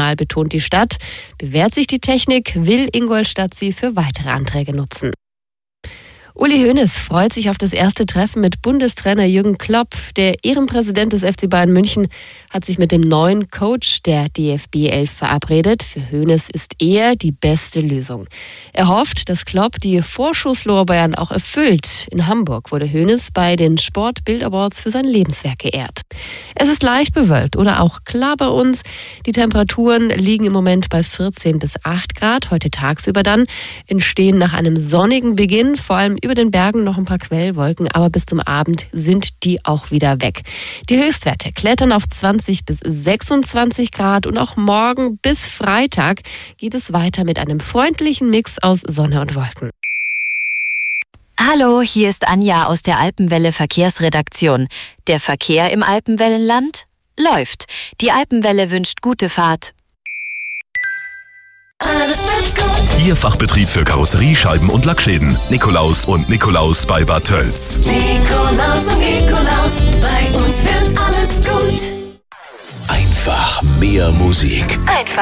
optimal, betont die Stadt. Bewährt sich die Technik, will Ingolstadt sie für weitere Anträge nutzen. Uli Hoeneß freut sich auf das erste Treffen mit Bundestrainer Jürgen Klopp. Der Ehrenpräsident des FC Bayern München hat sich mit dem neuen Coach der DFB 11 verabredet. Für Hoeneß ist er die beste Lösung. Er hofft, dass Klopp die Vorschusslorbeeren auch erfüllt. In Hamburg wurde Hoeneß bei den Sport-Bild Awards für sein Lebenswerk geehrt. Es ist leicht bewölkt oder auch klar bei uns. Die Temperaturen liegen im Moment bei 14 bis 8 Grad. Heute tagsüber dann entstehen nach einem sonnigen Beginn vor allem über den Bergen noch ein paar Quellwolken, aber bis zum Abend sind die auch wieder weg. Die Höchstwerte klettern auf 20 bis 26 Grad und auch morgen bis Freitag geht es weiter mit einem freundlichen Mix aus Sonne und Wolken. Hallo, hier ist Anja aus der Alpenwelle Verkehrsredaktion. Der Verkehr im Alpenwellenland läuft. Die Alpenwelle wünscht gute Fahrt. Alles wird gut. Ihr Fachbetrieb für Karosserie, Scheiben und Lackschäden. Nikolaus und Nikolaus bei Bad Tölz. Nikolaus und Nikolaus, bei uns wird alles gut. Einfach mehr Musik. Einfach